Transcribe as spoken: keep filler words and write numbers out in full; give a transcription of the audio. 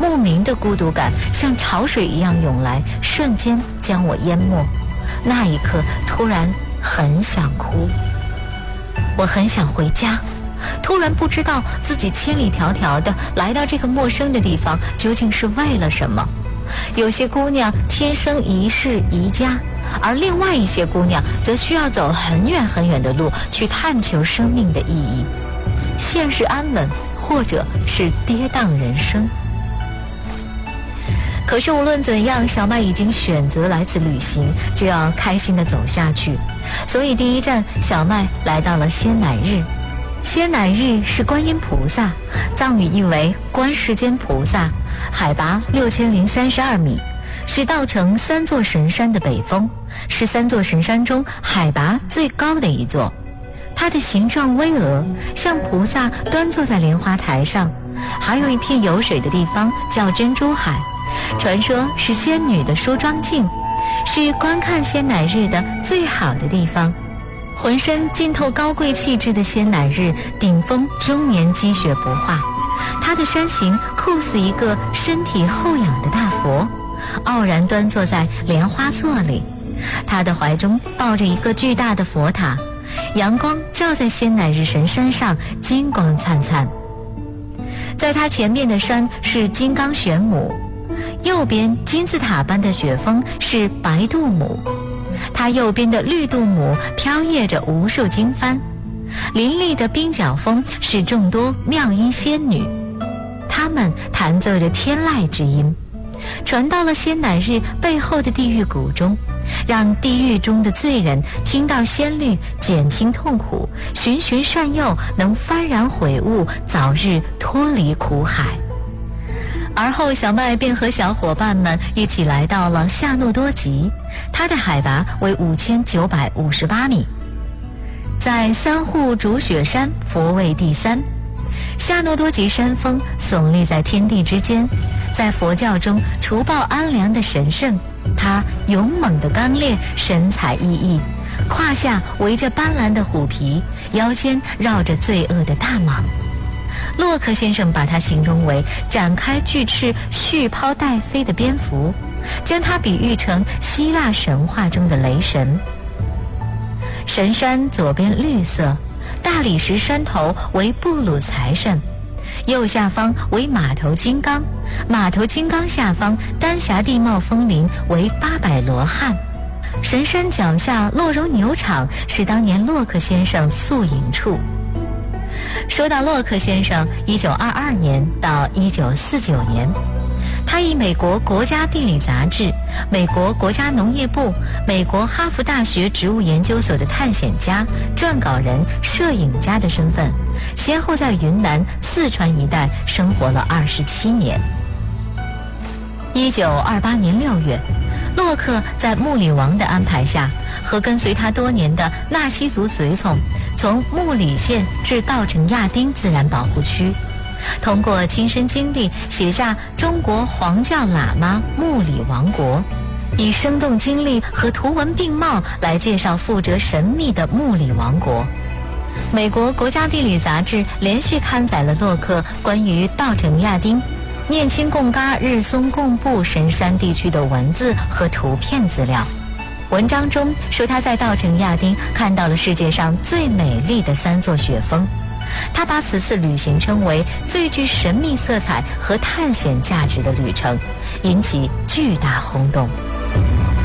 莫名的孤独感像潮水一样涌来，瞬间将我淹没。那一刻突然很想哭，我很想回家，突然不知道自己千里迢迢的来到这个陌生的地方究竟是为了什么。有些姑娘天生一世宜家，而另外一些姑娘则需要走很远很远的路去探求生命的意义。现实安稳，或者是跌宕人生。可是无论怎样，小麦已经选择来此旅行，就要开心地走下去。所以第一站，小麦来到了仙乃日。仙乃日是观音菩萨，藏语译为观世间菩萨，海拔六千零三十二米，是道成三座神山的北峰，是三座神山中海拔最高的一座。它的形状巍峨，像菩萨端坐在莲花台上。还有一片有水的地方叫珍珠海，传说是仙女的梳妆镜，是观看仙乃日的最好的地方。浑身浸透高贵气质的仙乃日，顶峰终年积雪不化。它的山形酷似一个身体后仰的大佛，傲然端坐在莲花座里。他的怀中抱着一个巨大的佛塔，阳光照在仙乃日神山上，金光灿灿。在他前面的山是金刚玄母，右边金字塔般的雪峰是白度母，它右边的绿度母飘曳着无数经幡，林立的冰角峰是众多妙音仙女，她们弹奏着天籁之音，传到了仙乃日背后的地狱谷中，让地狱中的罪人听到仙律，减轻痛苦，循循善诱，能幡然悔悟，早日脱离苦海。而后小麦便和小伙伴们一起来到了夏诺多吉，它的海拔为五千九百五十八米，在三户主雪山佛位第三。夏诺多吉山峰耸立在天地之间，在佛教中除暴安良的神圣，它勇猛的刚烈，神采奕奕，胯下围着斑斓的虎皮，腰间绕着罪恶的大蟒。洛克先生把它形容为展开巨翅续抛带飞的蝙蝠，将它比喻成希腊神话中的雷神。神山左边绿色，大理石山头为布鲁财神，右下方为马头金刚，马头金刚下方丹霞地貌峰林为八百罗汉。神山脚下洛柔牛场是当年洛克先生宿营处。说到洛克先生，一九二二年到一九四九年，他以美国国家地理杂志、美国国家农业部、美国哈佛大学植物研究所的探险家、撰稿人、摄影家的身份，先后在云南、四川一带生活了二十七年。一九二八年六月，洛克在穆里王的安排下，和跟随他多年的纳西族随从，从穆里县至稻城亚丁自然保护区，通过亲身经历写下《中国黄教喇嘛穆里王国》，以生动经历和图文并茂来介绍富哲神秘的穆里王国。美国国家地理杂志连续刊载了洛克关于稻城亚丁、念青贡嘎日松贡布神山地区的文字和图片资料。文章中说他在稻城亚丁看到了世界上最美丽的三座雪峰，他把此次旅行称为最具神秘色彩和探险价值的旅程，引起巨大轰动。